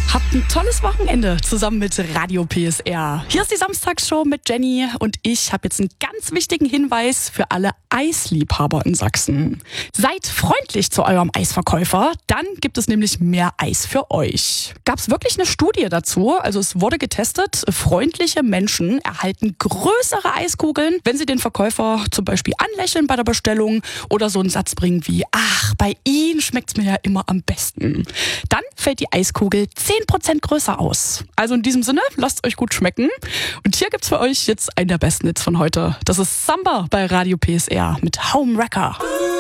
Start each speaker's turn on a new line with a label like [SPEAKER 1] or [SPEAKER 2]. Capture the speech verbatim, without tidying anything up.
[SPEAKER 1] Habt ein tolles Wochenende zusammen mit Radio P S R. Hier ist die Samstagsshow mit Jenny und ich habe jetzt einen ganz wichtigen Hinweis für alle Eisliebhaber in Sachsen. Seid freundlich zu eurem Eisverkäufer, dann gibt es nämlich mehr Eis für euch. Gab es wirklich eine Studie dazu? Also es wurde getestet, freundliche Menschen erhalten größere Eiskugeln, wenn sie den Verkäufer zum Beispiel anlächeln bei der Bestellung oder so einen Satz bringen wie, ach, bei Ihnen schmeckt's mir ja immer am besten. Dann fällt die Eiskugel zehn Prozent größer aus. Also in diesem Sinne, lasst euch gut schmecken. Und hier gibt's für euch jetzt einen der besten Hits von heute. Das ist Samba bei Radio P S R mit Homewrecker.